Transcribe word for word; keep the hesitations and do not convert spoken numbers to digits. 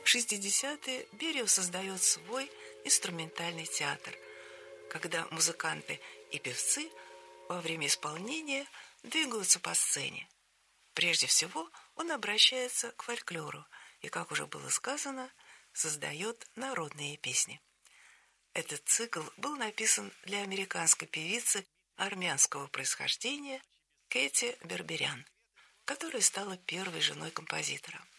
В шестидесятые Берио создает свой инструментальный театр, когда музыканты и певцы во время исполнения двигаются по сцене. Прежде всего он обращается к фольклору и, как уже было сказано, создает народные песни. Этот цикл был написан для американской певицы армянского происхождения Кэти Берберян, которая стала первой женой композитора.